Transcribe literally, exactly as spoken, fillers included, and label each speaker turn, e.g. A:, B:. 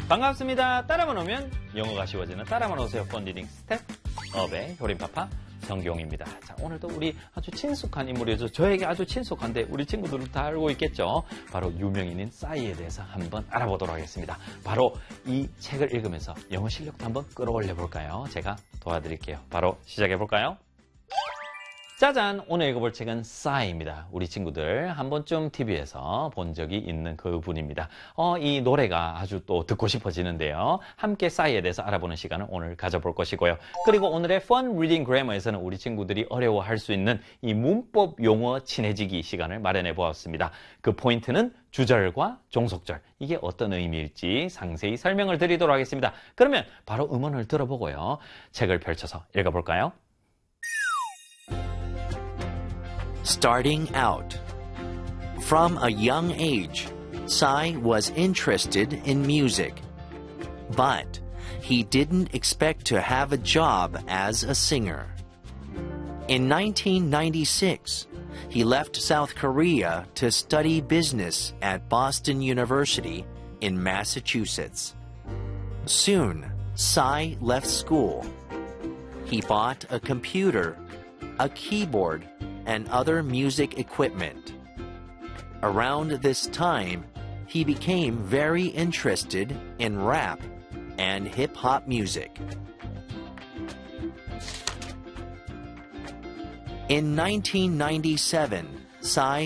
A: 반갑습니다. 따라만 오면 영어가 쉬워지는 따라만 오세요. 펀디딩 스텝업의 효림파파 정기용입니다. 자, 오늘도 우리 아주 친숙한 인물이죠. 저에게 아주 친숙한데 우리 친구들은 다 알고 있겠죠. 바로 유명인인 싸이에 대해서 한번 알아보도록 하겠습니다. 바로 이 책을 읽으면서 영어 실력도 한번 끌어올려 볼까요? 제가 도와드릴게요. 바로 시작해 볼까요? 짜잔! 오늘 읽어볼 책은 싸이입니다. 우리 친구들 한 번쯤 티비에서 본 적이 있는 그분입니다. 어, 이 노래가 아주 또 듣고 싶어지는데요. 함께 싸이에 대해서 알아보는 시간을 오늘 가져볼 것이고요. 그리고 오늘의 Fun Reading Grammar에서는 우리 친구들이 어려워할 수 있는 이 문법 용어 친해지기 시간을 마련해 보았습니다. 그 포인트는 주절과 종속절, 이게 어떤 의미일지 상세히 설명을 드리도록 하겠습니다. 그러면 바로 음원을 들어보고요. 책을 펼쳐서 읽어볼까요?
B: Starting out. From a young age, Psy was interested in music. But he didn't expect to have a job as a singer. In nineteen ninety-six, he left South Korea to study business at Boston University in Massachusetts. Soon, Psy left school. He bought a computer, a keyboard, and other music equipment. Around this time, he became very interested in rap and hip-hop music. In nineteen ninety-seven, Psy